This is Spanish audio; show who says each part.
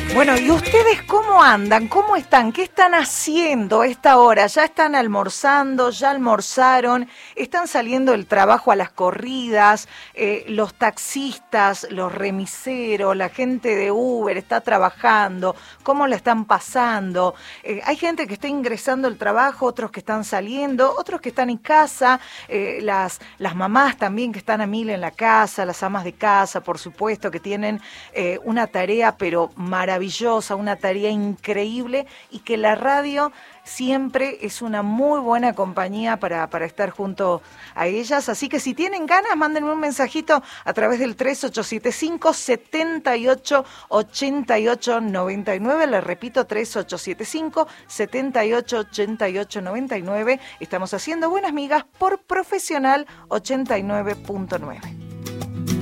Speaker 1: Bueno, ¿y ustedes cómo andan? ¿Cómo están? ¿Qué están haciendo a esta hora? ¿Ya están almorzando? ¿Ya almorzaron? ¿Están saliendo del trabajo a las corridas? Los taxistas, los remiseros, la gente de Uber está trabajando. ¿Cómo la están pasando? Hay gente que está ingresando al trabajo, otros que están saliendo, otros que están en casa, las mamás también que están a mil en la casa, las amas de casa, por supuesto, que tienen una tarea pero maravillosa, una tarea increíble, y que la radio siempre es una muy buena compañía para estar junto a ellas. Así que si tienen ganas, mándenme un mensajito a través del 3875-788899. Les repito, 3875-788899. Estamos haciendo Buenas Migas por Profesional 89.9.